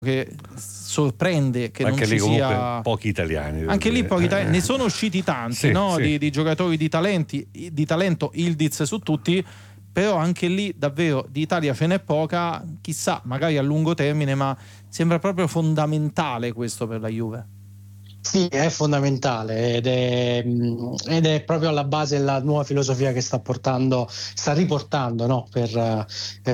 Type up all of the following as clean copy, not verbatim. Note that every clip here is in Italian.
che sorprende che anche non lì ci sia pochi italiani. Anche lì pochi italiani, ne sono usciti tanti, sì, no? Sì. Di giocatori di talento, Ildiz su tutti, però anche lì davvero di Italia ce n'è poca, chissà, magari a lungo termine, ma sembra proprio fondamentale questo per la Juve. Sì, è fondamentale ed è proprio alla base della nuova filosofia che sta riportando, no? per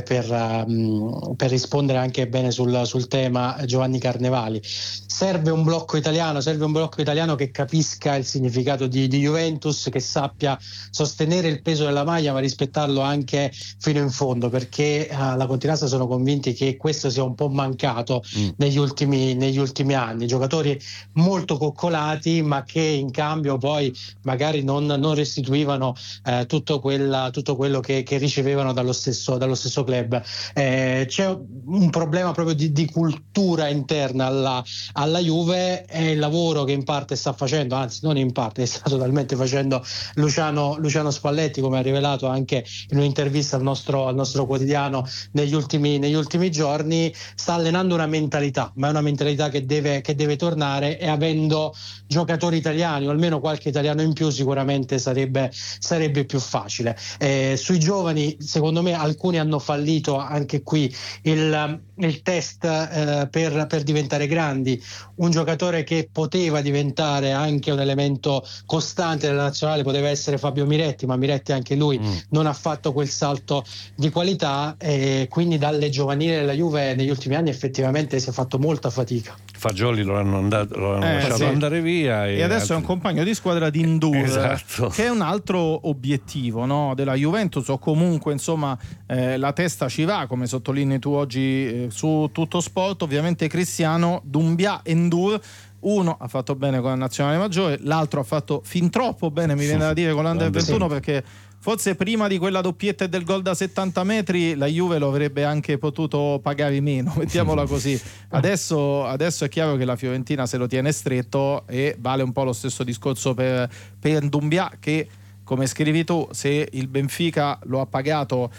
rispondere anche bene sul tema Giovanni Carnevali. Serve un blocco italiano che capisca il significato di Juventus, che sappia sostenere il peso della maglia ma rispettarlo anche fino in fondo, perché la Continassa sono convinti che questo sia un po' mancato negli ultimi anni. Giocatori molto coccolati ma che in cambio poi magari non restituivano tutto quello che ricevevano dallo stesso club. C'è un problema proprio di cultura interna alla Juve, è il lavoro che in parte sta facendo, anzi non in parte, sta totalmente facendo Luciano Spalletti, come ha rivelato anche in un'intervista al nostro quotidiano negli ultimi giorni. Sta allenando una mentalità, ma è una mentalità che deve tornare, e avendo giocatori italiani o almeno qualche italiano in più sicuramente sarebbe più facile. Sui giovani secondo me alcuni hanno fallito anche qui il test per diventare grandi. Un giocatore che poteva diventare anche un elemento costante della nazionale poteva essere Fabio Miretti, ma Miretti anche lui non ha fatto quel salto di qualità, e quindi dalle giovanili della Juve negli ultimi anni effettivamente si è fatto molta fatica. Fagioli lo hanno lasciato andare via e adesso è un compagno di squadra di Ndour, esatto, che è un altro obiettivo, no, della Juventus, o comunque insomma la testa ci va, come sottolinei tu oggi su Tutto Sport. Ovviamente Cristiano, Doumbia e Ndour, uno ha fatto bene con la nazionale maggiore, l'altro ha fatto fin troppo bene, mi viene da dire, con l'Under 21, perché forse prima di quella doppietta e del gol da 70 metri la Juve lo avrebbe anche potuto pagare meno, mettiamola così. Adesso è chiaro che la Fiorentina se lo tiene stretto, e vale un po' lo stesso discorso per Doumbia, che come scrivi tu, se il Benfica lo ha pagato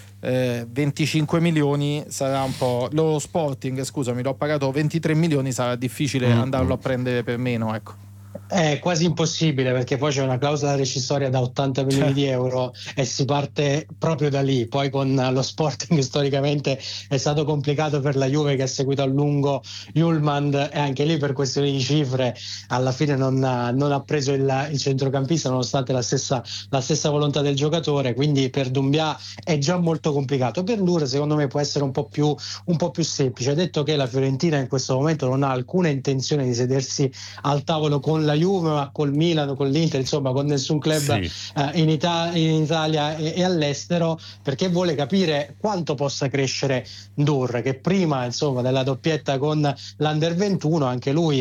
25 milioni sarà un po', lo Sporting scusami lo ha pagato 23 milioni, sarà difficile andarlo a prendere per meno, ecco. È quasi impossibile, perché poi c'è una clausola rescissoria da 80 milioni di euro e si parte proprio da lì. Poi con lo Sporting storicamente è stato complicato per la Juve, che ha seguito a lungo Hjulmand, e anche lì per questioni di cifre alla fine non ha preso il centrocampista, nonostante la stessa volontà del giocatore. Quindi per Doumbia è già molto complicato. Per Ndour secondo me può essere un po' più semplice. Ha detto che la Fiorentina in questo momento non ha alcuna intenzione di sedersi al tavolo con la Juve, ma col Milan, con l'Inter, insomma con nessun club in Italia e all'estero, perché vuole capire quanto possa crescere Ndour, che prima insomma della doppietta con l'Under 21 anche lui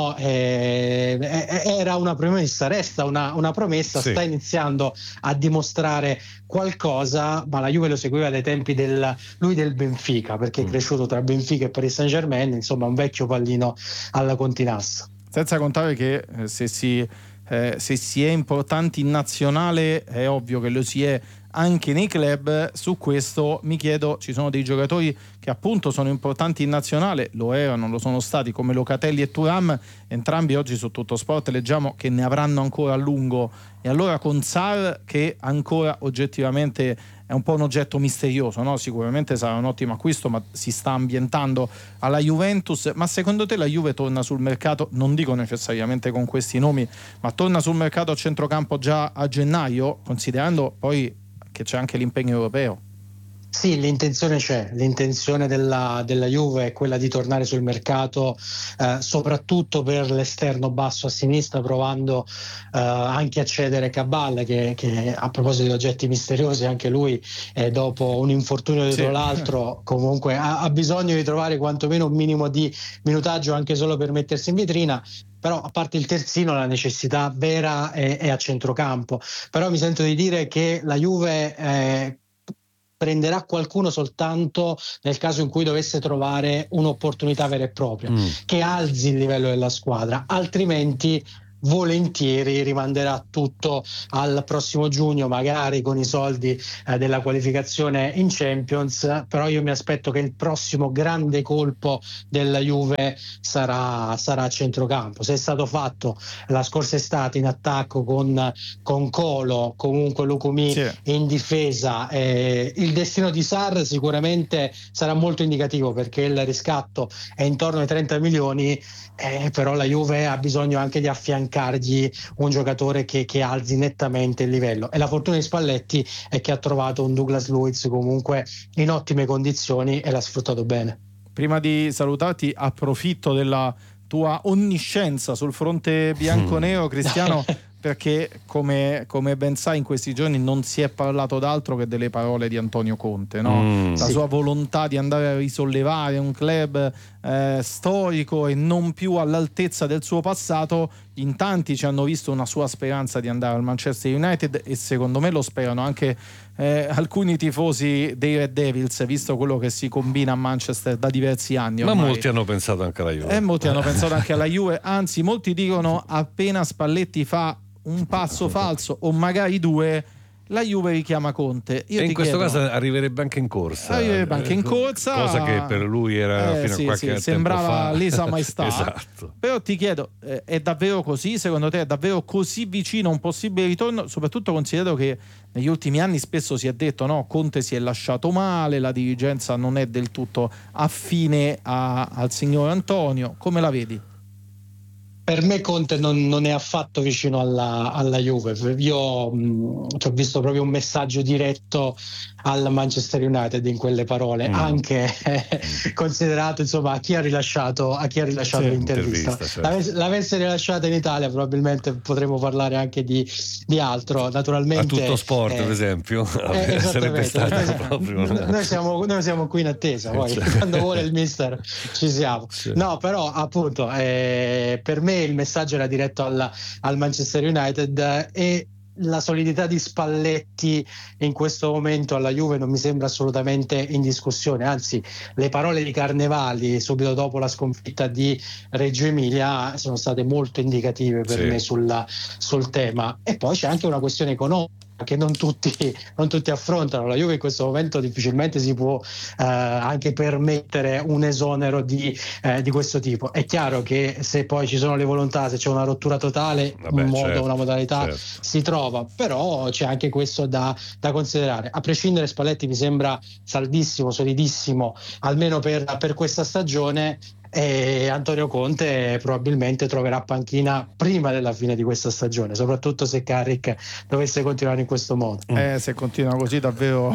era una promessa, resta una promessa, sta iniziando a dimostrare qualcosa, ma la Juve lo seguiva dai tempi del Benfica, perché è cresciuto tra Benfica e Paris Saint-Germain, insomma un vecchio pallino alla Continassa. Senza contare che se si è importanti in nazionale è ovvio che lo si è anche nei club. Su questo mi chiedo, ci sono dei giocatori che appunto sono importanti in nazionale, lo erano, lo sono stati, come Locatelli e Thuram, entrambi oggi su Tutto Sport leggiamo che ne avranno ancora a lungo, e allora con Sarr, che ancora oggettivamente è un po' un oggetto misterioso, no? Sicuramente sarà un ottimo acquisto, ma si sta ambientando alla Juventus. Ma secondo te la Juve torna sul mercato, non dico necessariamente con questi nomi, ma torna sul mercato a centrocampo già a gennaio, considerando poi che c'è anche l'impegno europeo? Sì, l'intenzione c'è, l'intenzione della Juve è quella di tornare sul mercato, soprattutto per l'esterno basso a sinistra, provando anche a cedere Cabal, che a proposito di oggetti misteriosi anche lui dopo un infortunio dietro l'altro comunque ha bisogno di trovare quantomeno un minimo di minutaggio, anche solo per mettersi in vetrina. Però a parte il terzino la necessità vera è a centrocampo. Però mi sento di dire che la Juve prenderà qualcuno soltanto nel caso in cui dovesse trovare un'opportunità vera e propria che alzi il livello della squadra, altrimenti volentieri rimanderà tutto al prossimo giugno, magari con i soldi della qualificazione in Champions, però io mi aspetto che il prossimo grande colpo della Juve sarà a centrocampo. Se è stato fatto la scorsa estate in attacco con Colo, comunque Lukumi in difesa, il destino di Sarr sicuramente sarà molto indicativo, perché il riscatto è intorno ai 30 milioni, però la Juve ha bisogno anche di affiancargli un giocatore che alzi nettamente il livello, e la fortuna di Spalletti è che ha trovato un Douglas Luiz comunque in ottime condizioni e l'ha sfruttato bene. Prima di salutarti, approfitto della tua onniscienza sul fronte bianconero, Cristiano, perché come ben sai in questi giorni non si è parlato d'altro che delle parole di Antonio Conte, no? La sua volontà di andare a risollevare un club storico e non più all'altezza del suo passato. In tanti ci hanno visto una sua speranza di andare al Manchester United, e secondo me lo sperano anche alcuni tifosi dei Red Devils, visto quello che si combina a Manchester da diversi anni ormai. Ma molti hanno pensato anche alla Juve. Molti hanno pensato anche alla Juve, anzi molti dicono appena Spalletti fa un passo falso o magari due, la Juve richiama Conte. Io e in questo chiedo, caso arriverebbe anche in corsa. Cosa che per lui era fino a qualche tempo sembrava fa lesa maestà. Esatto. Però ti chiedo, è davvero così? Secondo te è davvero così vicino a un possibile ritorno? Soprattutto considerato che negli ultimi anni spesso si è detto no, Conte si è lasciato male, la dirigenza non è del tutto affine al signor Antonio. Come la vedi? Per me Conte non è affatto vicino alla Juve. Io ci ho visto proprio un messaggio diretto al Manchester United in quelle parole, anche considerato insomma a chi ha rilasciato l'intervista. Certo. L'avesse rilasciata in Italia probabilmente potremmo parlare anche di altro, naturalmente. A Tutto Sport per esempio sarebbe stato proprio noi siamo qui in attesa, poi quando vuole il mister ci siamo. No, però appunto per me il messaggio era diretto al Manchester United, e la solidità di Spalletti in questo momento alla Juve non mi sembra assolutamente in discussione, anzi le parole di Carnevali subito dopo la sconfitta di Reggio Emilia sono state molto indicative per me sul tema. E poi c'è anche una questione economica che non tutti affrontano. La Juve in questo momento difficilmente si può anche permettere un esonero di questo tipo. È chiaro che se poi ci sono le volontà, se c'è una rottura totale, una modalità si trova, però c'è anche questo da considerare. A prescindere, Spalletti mi sembra saldissimo, solidissimo, almeno per questa stagione, e Antonio Conte probabilmente troverà panchina prima della fine di questa stagione, soprattutto se Carrick dovesse continuare in questo modo. Se continua così davvero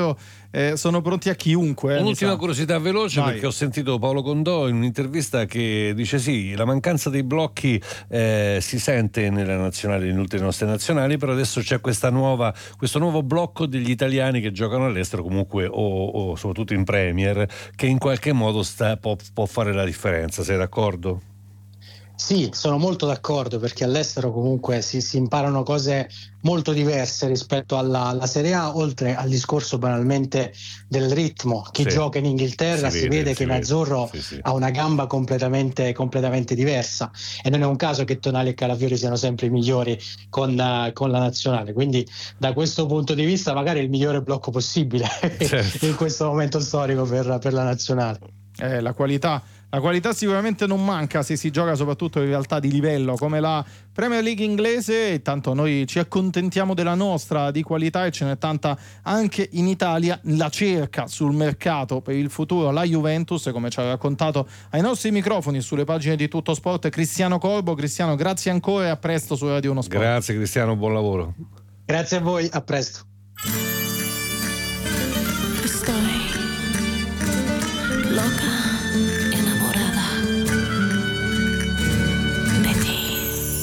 sono pronti a chiunque. Un'ultima curiosità veloce. Vai. Perché ho sentito Paolo Condò in un'intervista che dice sì, la mancanza dei blocchi si sente nelle nostre nazionali, però adesso c'è questo nuovo blocco degli italiani che giocano all'estero comunque o soprattutto in Premier, che in qualche modo può fare la differenza. Sei d'accordo? Sì, sono molto d'accordo, perché all'estero comunque si imparano cose molto diverse rispetto alla Serie A, oltre al discorso banalmente del ritmo. Chi gioca in Inghilterra si vede che in azzurro ha una gamba completamente diversa, e non è un caso che Tonali e Calafiori siano sempre i migliori con la nazionale, quindi da questo punto di vista magari il migliore blocco possibile in questo momento storico per la nazionale. La qualità sicuramente non manca se si gioca soprattutto in realtà di livello come la Premier League inglese. Tanto noi ci accontentiamo della nostra di qualità, e ce n'è tanta anche in Italia. La cerca sul mercato per il futuro la Juventus, come ci ha raccontato ai nostri microfoni sulle pagine di Tutto Sport Cristiano Corbo. Cristiano, grazie ancora e a presto su Radio Uno Sport. Grazie Cristiano, buon lavoro. Grazie a voi, a presto. The sky